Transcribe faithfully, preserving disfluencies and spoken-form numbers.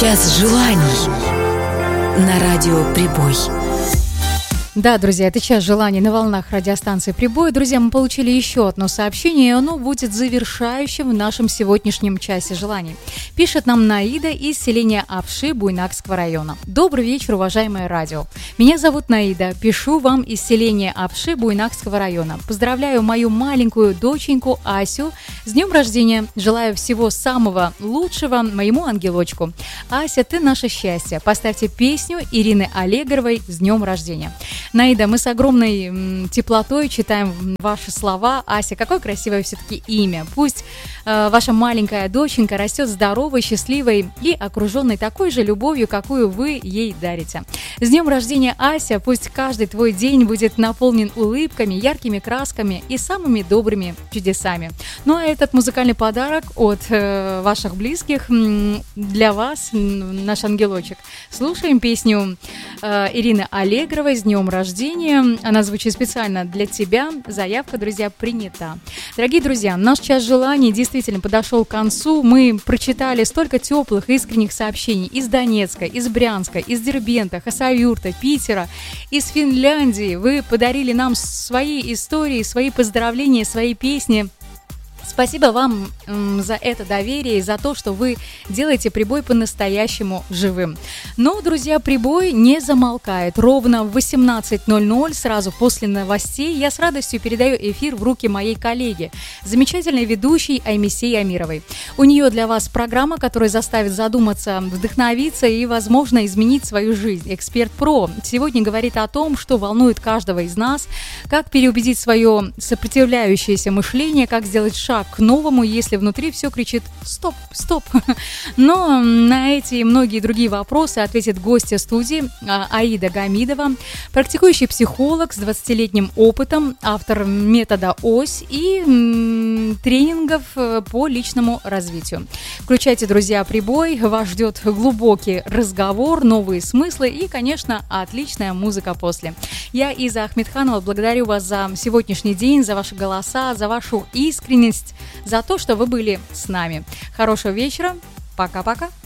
Час желаний на радио «Прибой». Да, друзья, это «Час желаний» на волнах радиостанции «Прибой». Друзья, мы получили еще одно сообщение, и оно будет завершающим в нашем сегодняшнем «Часе желаний». Пишет нам Наида из селения Апши Буйнакского района. Добрый вечер, уважаемое радио. Меня зовут Наида, пишу вам из селения Апши Буйнакского района. Поздравляю мою маленькую доченьку Асю с днем рождения. Желаю всего самого лучшего моему ангелочку. Ася, ты наше счастье. Поставьте песню Ирины Аллегровой «С днем рождения». Наида, мы с огромной м, теплотой читаем ваши слова. Ася, какое красивое все-таки имя. Пусть э, ваша маленькая доченька растет здоровой, счастливой и окруженной такой же любовью, какую вы ей дарите. С днем рождения, Ася, пусть каждый твой день будет наполнен улыбками, яркими красками и самыми добрыми чудесами. Ну а этот музыкальный подарок от э, ваших близких м, для вас, м, наш ангелочек. Слушаем песню э, Ирины Аллегровой «С днем рождения». Она звучит специально для тебя. Заявка, друзья, принята. Дорогие друзья, наш час желаний действительно подошел к концу. Мы прочитали столько теплых, искренних сообщений из Донецка, из Брянска, из Дербента, Хасавюрта, Питера, из Финляндии. Вы подарили нам свои истории, свои поздравления, свои песни. Спасибо вам м, за это доверие и за то, что вы делаете «Прибой» по-настоящему живым. Но, друзья, «Прибой» не замолкает. Ровно в восемнадцать ноль ноль, сразу после новостей, я с радостью передаю эфир в руки моей коллеги, замечательной ведущей Аймисей Амировой. У нее для вас программа, которая заставит задуматься, вдохновиться и, возможно, изменить свою жизнь. «Эксперт Про» сегодня говорит о том, что волнует каждого из нас, как переубедить свое сопротивляющееся мышление, как сделать шаг к новому, если внутри все кричит «стоп, стоп». Но на эти и многие другие вопросы ответит гостья студии Аида Гамидова, практикующий психолог с двадцатилетним опытом, автор метода ОСЬ и м, тренингов по личному развитию. Включайте, друзья, «Прибой». Вас ждет глубокий разговор, новые смыслы и, конечно, отличная музыка после. Я, Иза Ахмедханова, благодарю вас за сегодняшний день, за ваши голоса, за вашу искренность, за то, что вы были с нами. Хорошего вечера. Пока-пока.